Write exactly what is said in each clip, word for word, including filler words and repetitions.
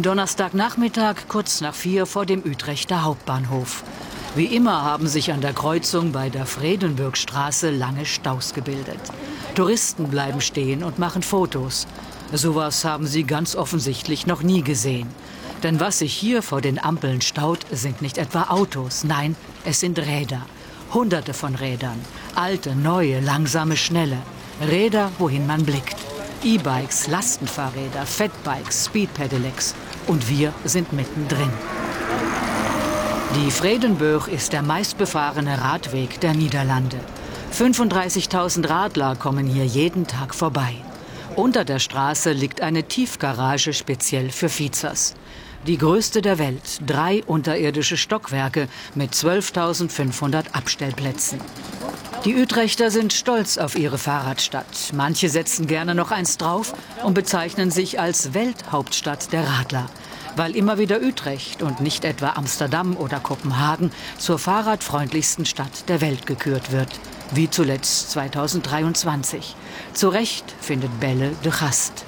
Donnerstagnachmittag kurz nach vier vor dem Utrechter Hauptbahnhof. Wie immer haben sich an der Kreuzung bei der Vredenburgstraße lange Staus gebildet. Touristen bleiben stehen und machen Fotos. Sowas haben sie ganz offensichtlich noch nie gesehen. Denn was sich hier vor den Ampeln staut, sind nicht etwa Autos. Nein, es sind Räder. Hunderte von Rädern. Alte, neue, langsame, schnelle. Räder, wohin man blickt. E-Bikes, Lastenfahrräder, Fatbikes, Speedpedelecs. Und wir sind mittendrin. Die Vredenburg ist der meistbefahrene Radweg der Niederlande. fünfunddreißigtausend Radler kommen hier jeden Tag vorbei. Unter der Straße liegt eine Tiefgarage speziell für Fietsers. Die größte der Welt, drei unterirdische Stockwerke mit zwölftausendfünfhundert Abstellplätzen. Die Utrechter sind stolz auf ihre Fahrradstadt. Manche setzen gerne noch eins drauf und bezeichnen sich als Welthauptstadt der Radler, weil immer wieder Utrecht und nicht etwa Amsterdam oder Kopenhagen zur fahrradfreundlichsten Stadt der Welt gekürt wird, wie zuletzt zweitausenddreiundzwanzig. Zu Recht findet Belle de Gast.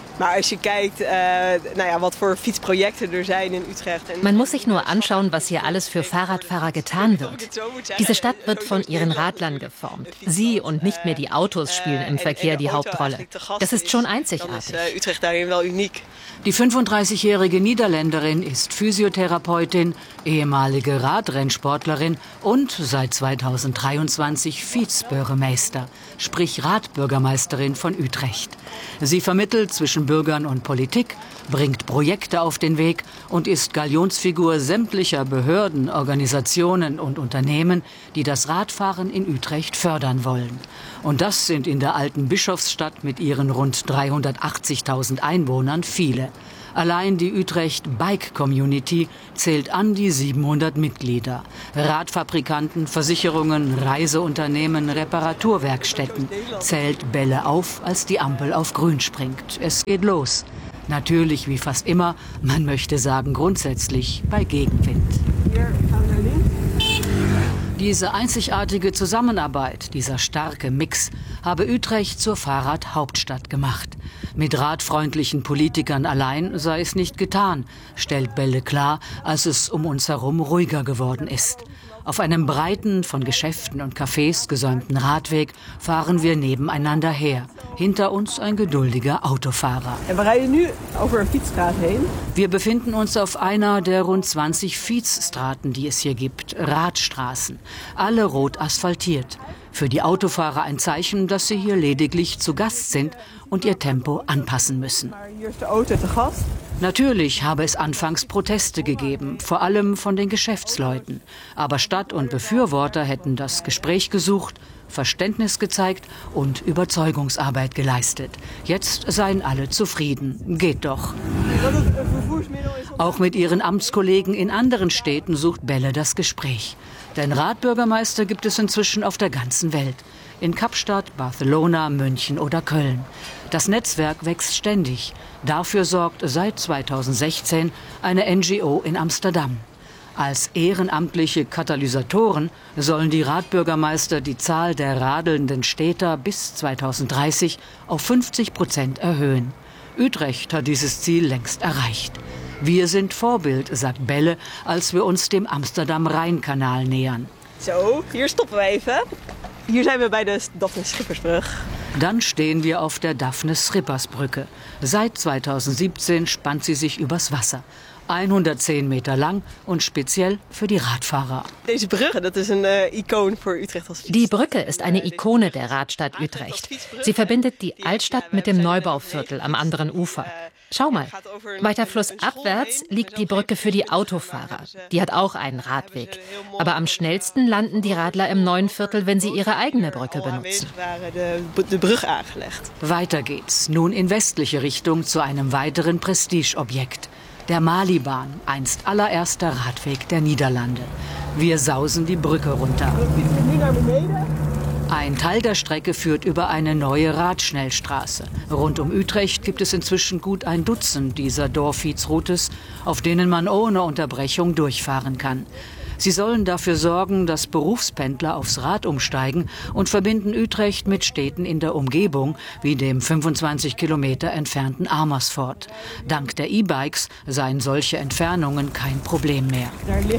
Man muss sich nur anschauen, was hier alles für Fahrradfahrer getan wird. Diese Stadt wird von ihren Radlern geformt. Sie und nicht mehr die Autos spielen im Verkehr die Hauptrolle. Das ist schon einzigartig. Die fünfunddreißigjährige Niederländerin ist Physiotherapeutin, ehemalige Radrennsportlerin und seit zweitausenddreiundzwanzig Vize-Bürgermeister, sprich Radbürgermeisterin von Utrecht. Sie vermittelt zwischen Bürgern und Politik, bringt Projekte auf den Weg und ist Galionsfigur sämtlicher Behörden, Organisationen und Unternehmen, die das Radfahren in Utrecht fördern wollen. Und das sind in der alten Bischofsstadt mit ihren rund dreihundertachtzigtausend Einwohnern viele. Allein die Utrecht Bike Community zählt an die siebenhundert Mitglieder. Radfabrikanten, Versicherungen, Reiseunternehmen, Reparaturwerkstätten. Zählt Belle auf, als die Ampel auf grün springt. Es geht los. Natürlich, wie fast immer, man möchte sagen grundsätzlich bei Gegenwind. Diese einzigartige Zusammenarbeit, dieser starke Mix, habe Utrecht zur Fahrradhauptstadt gemacht. Mit radfreundlichen Politikern allein sei es nicht getan, stellt Belle klar, als es um uns herum ruhiger geworden ist. Auf einem breiten, von Geschäften und Cafés gesäumten Radweg fahren wir nebeneinander her. Hinter uns ein geduldiger Autofahrer. Wir befinden uns auf einer der rund zwanzig Fietsstraßen, die es hier gibt, Radstraßen. Alle rot asphaltiert. Für die Autofahrer ein Zeichen, dass sie hier lediglich zu Gast sind und ihr Tempo anpassen müssen. Natürlich habe es anfangs Proteste gegeben, vor allem von den Geschäftsleuten. Aber Stadt und Befürworter hätten das Gespräch gesucht, Verständnis gezeigt und Überzeugungsarbeit geleistet. Jetzt seien alle zufrieden. Geht doch. Auch mit ihren Amtskollegen in anderen Städten sucht Belle das Gespräch. Denn Radbürgermeister gibt es inzwischen auf der ganzen Welt. In Kapstadt, Barcelona, München oder Köln. Das Netzwerk wächst ständig. Dafür sorgt seit zweitausendsechzehn eine N G O in Amsterdam. Als ehrenamtliche Katalysatoren sollen die Radbürgermeister die Zahl der radelnden Städter bis zweitausenddreißig auf fünfzig Prozent erhöhen. Utrecht hat dieses Ziel längst erreicht. Wir sind Vorbild, sagt Belle, als wir uns dem Amsterdam-Rheinkanal nähern. So, hier stoppen wir even. Hier zijn we bij de Daphne-Schippersbrug. Dann stehen wir auf der Daphne-Schippersbrücke. Seit zweitausendsiebzehn spannt sie sich übers Wasser. hundertzehn Meter lang und speziell für die Radfahrer. Die Brücke ist eine Ikone der Radstadt Utrecht. Sie verbindet die Altstadt mit dem Neubauviertel am anderen Ufer. Schau mal, weiter flussabwärts liegt die Brücke für die Autofahrer. Die hat auch einen Radweg. Aber am schnellsten landen die Radler im neuen Viertel, wenn sie ihre eigene Brücke benutzen. Weiter geht's, nun in westliche Richtung zu einem weiteren Prestigeobjekt. Der Malibahn, einst allererster Radweg der Niederlande. Wir sausen die Brücke runter. Ein Teil der Strecke führt über eine neue Radschnellstraße. Rund um Utrecht gibt es inzwischen gut ein Dutzend dieser Dorffietsroutes, auf denen man ohne Unterbrechung durchfahren kann. Sie sollen dafür sorgen, dass Berufspendler aufs Rad umsteigen und verbinden Utrecht mit Städten in der Umgebung, wie dem fünfundzwanzig Kilometer entfernten Amersfoort. Dank der E-Bikes seien solche Entfernungen kein Problem mehr.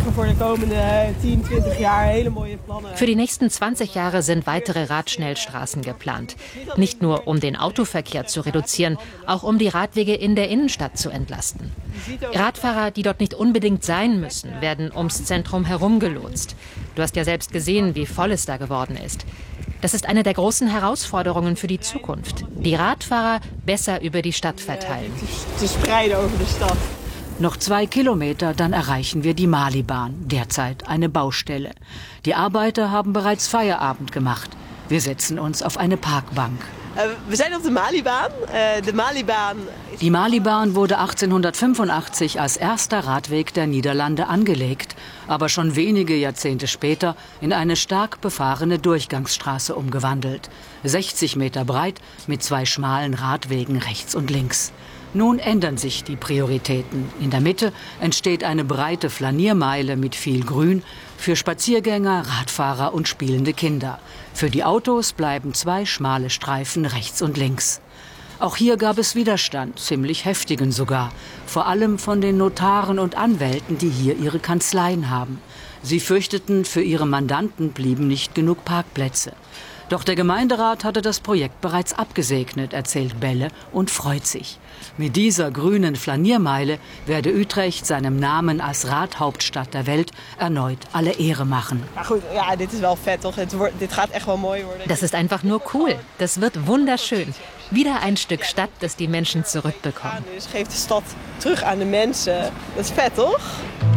Für die nächsten zwanzig Jahre sind weitere Radschnellstraßen geplant. Nicht nur, um den Autoverkehr zu reduzieren, auch um die Radwege in der Innenstadt zu entlasten. Radfahrer, die dort nicht unbedingt sein müssen, werden ums Zentrum herumgelotst. Du hast ja selbst gesehen, wie voll es da geworden ist. Das ist eine der großen Herausforderungen für die Zukunft. Die Radfahrer besser über die Stadt verteilen. Noch zwei Kilometer, dann erreichen wir die Malibahn, derzeit eine Baustelle. Die Arbeiter haben bereits Feierabend gemacht. Wir setzen uns auf eine Parkbank. Wir sind auf der Malibahn. Die Malibahn, die Malibahn wurde achtzehnhundertfünfundachtzig als erster Radweg der Niederlande angelegt, aber schon wenige Jahrzehnte später in eine stark befahrene Durchgangsstraße umgewandelt. sechzig Meter breit mit zwei schmalen Radwegen rechts und links. Nun ändern sich die Prioritäten. In der Mitte entsteht eine breite Flaniermeile mit viel Grün für Spaziergänger, Radfahrer und spielende Kinder. Für die Autos bleiben zwei schmale Streifen rechts und links. Auch hier gab es Widerstand, ziemlich heftigen sogar. Vor allem von den Notaren und Anwälten, die hier ihre Kanzleien haben. Sie fürchteten, für ihre Mandanten blieben nicht genug Parkplätze. Doch der Gemeinderat hatte das Projekt bereits abgesegnet, erzählt Belle und freut sich. Mit dieser grünen Flaniermeile werde Utrecht seinem Namen als Radhauptstadt der Welt erneut alle Ehre machen. Das ist einfach nur cool. Das wird wunderschön. Wieder ein Stück Stadt, das die Menschen zurückbekommen. Dus geeft de stad terug aan de mensen. Dat is vet, toch?